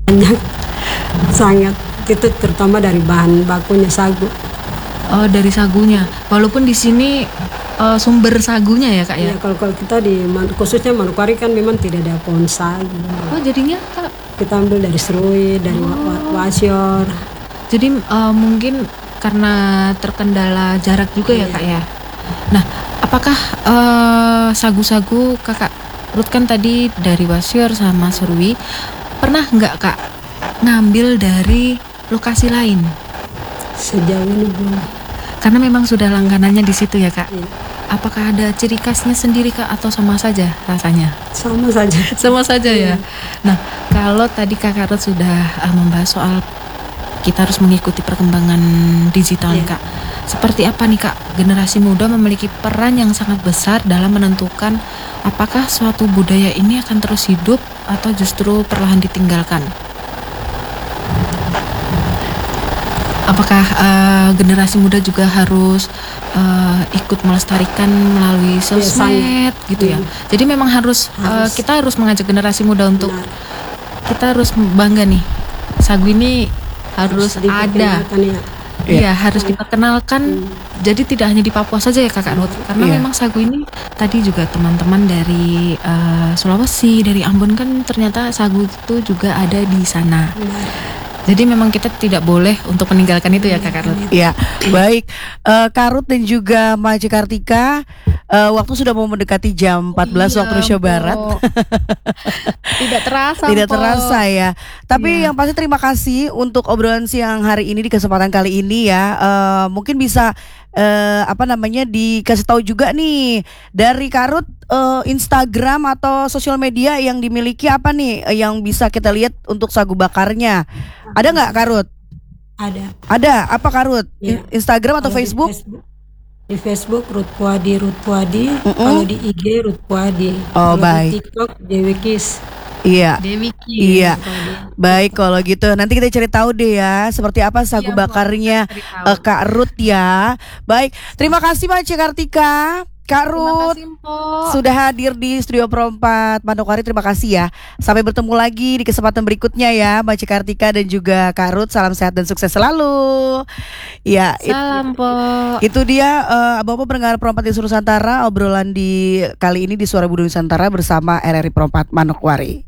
banyak sangat itu terutama dari bahan bakunya sagu. Oh, dari sagunya. Walaupun di sini sumber sagunya ya, Kak ya. Ya, kalau kita khususnya Manokwari kan memang tidak ada pohon sagu. Oh, jadinya Kak, Kita ambil dari Serui, dari Wasior. jadi mungkin karena terkendala jarak juga ya, Kak ya. Nah, apakah sagu-sagu Kakak Ruth kan tadi dari Wasior sama Serui, pernah nggak Kak ngambil dari lokasi lain? Sejauh ini belum. Karena memang sudah langganannya di situ ya, Kak. Iya. Apakah ada ciri khasnya sendiri, Kak, atau sama saja rasanya? Sama saja. Sama saja ya. Nah, kalau tadi Kakak Ruth sudah membahas soal kita harus mengikuti perkembangan digital nih, Kak. Seperti apa nih, Kak, generasi muda memiliki peran yang sangat besar dalam menentukan apakah suatu budaya ini akan terus hidup atau justru perlahan ditinggalkan? Apakah generasi muda juga harus ikut melestarikan melalui sosmed gitu ya? Jadi memang harus kita harus mengajak generasi muda untuk kita harus bangga nih, sagu ini harus ada. Iya, harus diperkenalkan. Jadi tidak hanya di Papua saja ya, Kakak Ruth, karena memang sagu ini tadi juga teman-teman dari Sulawesi, dari Ambon kan ternyata sagu itu juga ada di sana. Jadi memang kita tidak boleh untuk meninggalkan itu ya, Kak Ruth. Ya, baik. Kak Ruth dan juga Maci Kartika, waktu sudah mau mendekati jam 14 waktu Indonesia Barat. Tidak terasa. Tidak terasa ya. Tapi yang pasti terima kasih untuk obrolan siang hari ini di kesempatan kali ini ya. Mungkin bisa dikasih tahu juga nih dari Kak Ruth, Instagram atau sosial media yang dimiliki apa nih yang bisa kita lihat untuk sagu bakarnya? Ada nggak, Kak Ruth? Ada. Ada. Apa, Kak Ruth? Ya. Instagram atau Kalau Facebook? Di Facebook Ruth Puadi. Kalau di IG Ruth Puadi. Oh, kalau baik. di TikTok Dewi Kis. Iya. Dewi Kis. Iya. Baik, kalau gitu nanti kita cari tahu deh ya seperti apa sagu bakarnya Kak Ruth ya. Baik, terima kasih Maci Kartika. Kak Ruth sudah hadir di Studio Pro 4 Manokwari. Terima kasih ya. Sampai bertemu lagi di kesempatan berikutnya ya, Maci Kartika dan juga Kak Ruth. Salam sehat dan sukses selalu. Ya, Salam po. Itu dia Bapak pendengar Pro 4 di Nusantara, obrolan di kali ini di Suara Budi Nusantara bersama RRI Pro 4 Manokwari.